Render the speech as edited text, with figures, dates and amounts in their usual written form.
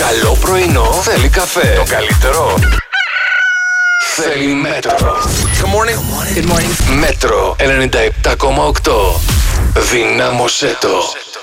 Καλό πρωινό θέλει καφέ. Το καλύτερο θέλει Μέτρο. Good morning. Good morning. Μέτρο 97,8. Δυνάμωσέ το.